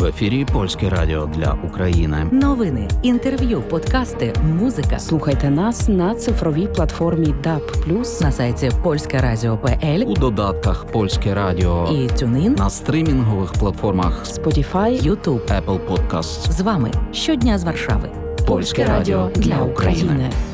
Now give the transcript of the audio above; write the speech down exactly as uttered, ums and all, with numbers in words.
В ефірі Польське радіо для України. Новини, інтерв'ю, подкасти, музика. Слухайте нас на цифровій платформі даб плюс, на сайті польське радіо крапка пе ель, у додатках Польське радіо і TuneIn, на стрімінгових платформах Spotify, YouTube, Apple Podcasts. З вами щодня з Варшави. Польське радіо для України.